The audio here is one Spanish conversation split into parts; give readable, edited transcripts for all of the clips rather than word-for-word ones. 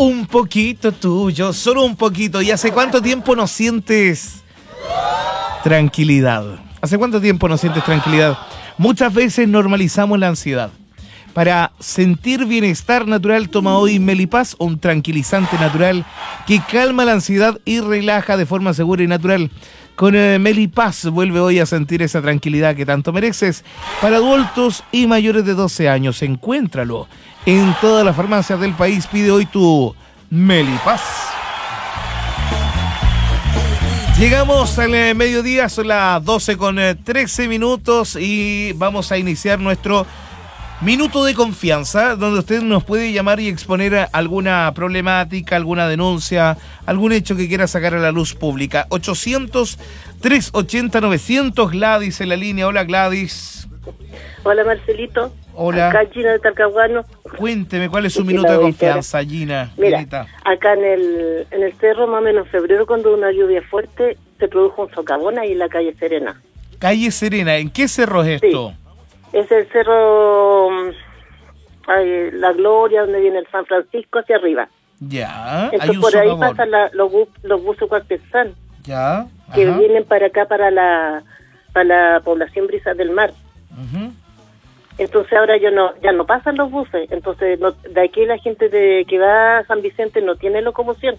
Un poquito tuyo, solo un poquito. ¿Y hace cuánto tiempo no sientes tranquilidad? ¿Hace cuánto tiempo no sientes tranquilidad? Muchas veces normalizamos la ansiedad. Para sentir bienestar natural, toma hoy Melipaz, un tranquilizante natural que calma la ansiedad y relaja de forma segura y natural. Con Melipaz vuelve hoy a sentir esa tranquilidad que tanto mereces. Para adultos y mayores de 12 años, encuéntralo en todas las farmacias del país. Pide hoy tu Melipaz. Llegamos al mediodía, son las 12:13 y vamos a iniciar nuestro minuto de confianza, donde usted nos puede llamar y exponer alguna problemática, alguna denuncia, algún hecho que quiera sacar a la luz pública. 800-380-900, Gladys en la línea. Hola, Gladys. Hola, Marcelito. Hola. Acá Gina de Talcahuano. Cuénteme, ¿cuál es su minuto de confianza, Gina? Mira, Ginita. acá en el cerro, más o menos en febrero, cuando hubo una lluvia fuerte, se produjo un socavón ahí en la calle Serena. Calle Serena, ¿en qué cerro es esto? Sí. Es el cerro La Gloria, donde viene el San Francisco hacia arriba. Ya, entonces hay un por ahí socavón. pasan los buses Cuartesán, Ya, que ajá. vienen para acá, para la población Brisas del Mar. Ujú. Entonces ahora ya no pasan los buses. Entonces de aquí la gente que va a San Vicente no tiene locomoción.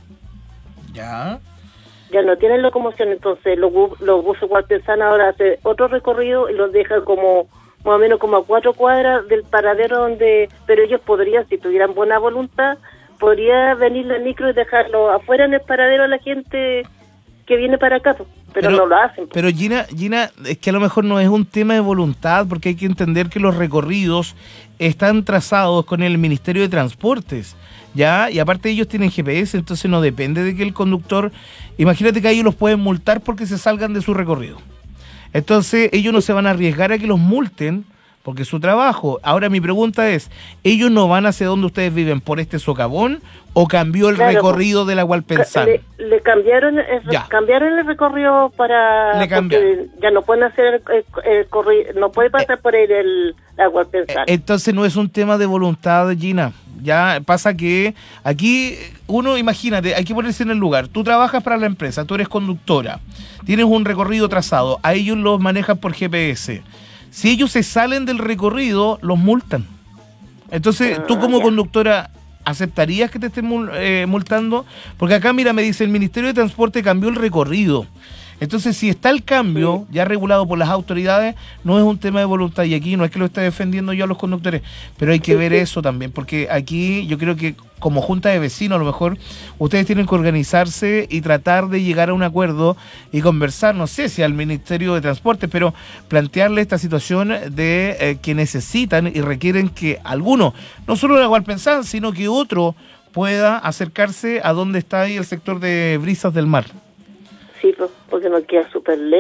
Ya. Ya no tienen locomoción. Entonces los buses Cuartesán ahora hacen otro recorrido y los dejan como más o menos como a 4 cuadras del paradero donde... Pero ellos podrían, si tuvieran buena voluntad, podría venir la micro y dejarlo afuera en el paradero a la gente que viene para acá, pero no lo hacen. Pero Gina, es que a lo mejor no es un tema de voluntad, porque hay que entender que los recorridos están trazados con el Ministerio de Transportes, ¿ya? Y aparte ellos tienen GPS, entonces no depende de que el conductor... Imagínate que a ellos los pueden multar porque se salgan de su recorrido. Entonces ellos no se van a arriesgar a que los multen porque es su trabajo. Ahora mi pregunta es, ¿ellos no van hacia donde ustedes viven por este socavón o cambió el recorrido de la Hualpenzán? Le cambiaron cambiaron el recorrido para... Porque ya no pueden hacer el corrido, no puede pasar por ahí la Hualpenzán. Entonces no es un tema de voluntad, Gina. Ya pasa que aquí uno, imagínate, hay que ponerse en el lugar. Tú trabajas para la empresa, tú eres conductora, tienes un recorrido trazado, a ellos los manejan por GPS. Si ellos se salen del recorrido, los multan. Entonces, tú como conductora, ¿aceptarías que te estén multando? Porque acá, mira, me dice, el Ministerio de Transporte cambió el recorrido. Entonces, si está el cambio, ya regulado por las autoridades, no es un tema de voluntad. Y aquí no es que lo esté defendiendo yo a los conductores, pero hay que ver eso también. Porque aquí yo creo que como junta de vecinos, a lo mejor, ustedes tienen que organizarse y tratar de llegar a un acuerdo y conversar, no sé si al Ministerio de Transporte, pero plantearle esta situación de que necesitan y requieren que alguno, no solo la Hualpenzán, sino que otro pueda acercarse a donde está ahí el sector de Brisas del Mar. Sí, porque nos queda súper lejos.